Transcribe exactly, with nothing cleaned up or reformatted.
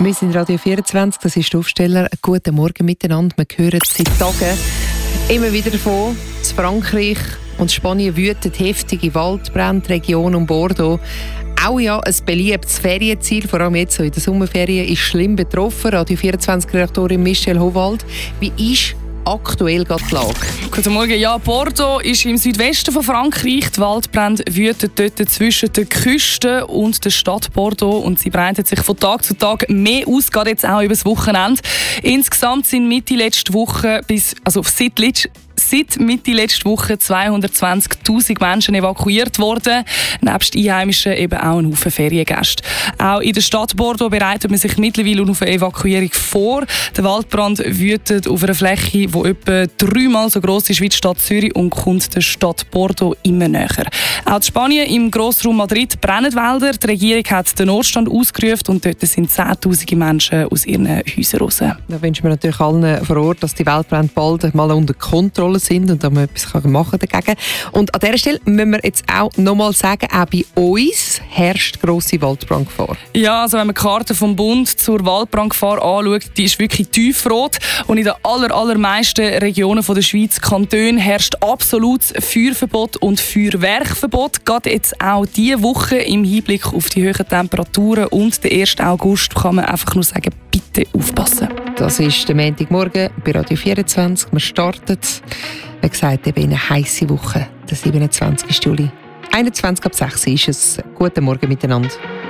Wir sind Radio vierundzwanzig, das ist der Aufsteller. Guten Morgen miteinander. Wir hören seit Tagen immer wieder davon, dass Frankreich und Spanien wüten heftige Waldbrände, Region um Bordeaux. Auch ja ein beliebtes Ferienziel, vor allem jetzt so in der Sommerferien, ist schlimm betroffen. Radio vierundzwanzig-Redaktorin Michelle Howald. Wie ist aktuell gerade die Lage? Guten Morgen. Ja, Bordeaux ist im Südwesten von Frankreich. Die Waldbrände wüten dort zwischen der Küste und der Stadt Bordeaux und sie breiten sich von Tag zu Tag mehr aus, gerade jetzt auch über das Wochenende. Insgesamt sind Mitte letzte Woche bis, also seit letzter Seit Mitte letzte Woche zweihundertzwanzigtausend Menschen evakuiert worden. Nebst Einheimischen eben auch ein Haufen Feriengäste. Auch in der Stadt Bordeaux bereitet man sich mittlerweile auf eine Evakuierung vor. Der Waldbrand wütet auf einer Fläche, die etwa dreimal so gross ist wie die Stadt Zürich und kommt der Stadt Bordeaux immer näher. Auch in Spanien, im Grossraum Madrid, brennen Wälder. Die Regierung hat den Notstand ausgerufen und dort sind zehntausende Menschen aus ihren Häusern raus. Da wünschen wir natürlich allen vor Ort, dass die Waldbrände bald mal unter Kontrolle sind und da man etwas machen dagegen. Und an dieser Stelle müssen wir jetzt auch noch mal sagen, auch bei uns herrscht grosse Waldbrandgefahr. Ja, also wenn man die Karte vom Bund zur Waldbrandgefahr anschaut, die ist wirklich tiefrot und in den aller, allermeisten Regionen von der Schweiz, Kantonen, herrscht absolutes Feuerverbot und Feuerwerkverbot. Gerade jetzt auch diese Woche im Hinblick auf die hohen Temperaturen und den ersten August kann man einfach nur sagen, bitte aufpassen. Das ist der Montagmorgen bei Radio vierundzwanzig. Wir starten, wie gesagt, eben in eine heisse Woche, der siebenundzwanzigsten Juli. einundzwanzig ab sechs ist es. Guten Morgen miteinander.